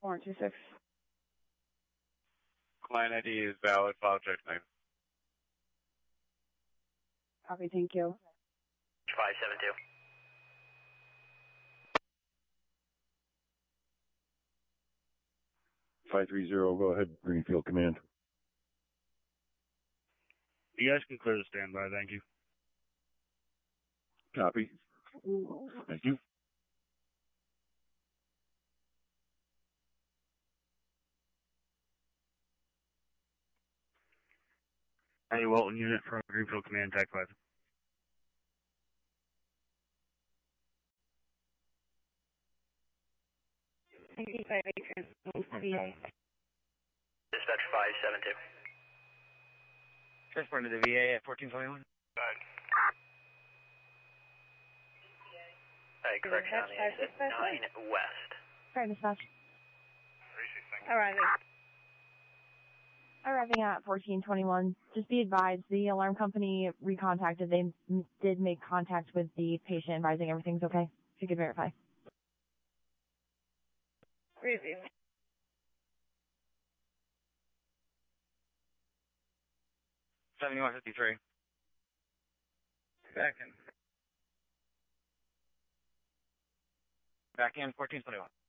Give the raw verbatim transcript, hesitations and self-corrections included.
four two six. Client I D is valid. File check name. Copy, thank you. five seven two. five three zero, go ahead, Greenfield Command. You guys can clear the standby, thank you. Copy. Thank you. Hey, Walton unit from Greenfield Command, Tech five. ninety-five acres, V A. Dispatch five seven two. Transport to the V A at fourteen twenty-one. Hey, correction on the exit. nine west. Sorry, dispatch. Arriving. Arriving at fourteen twenty-one. Just be advised, the alarm company recontacted. They m- did make contact with the patient, advising everything's okay. If you could verify. Review. seventy-one fifty-three. Back in. Back in, fourteen twenty-one.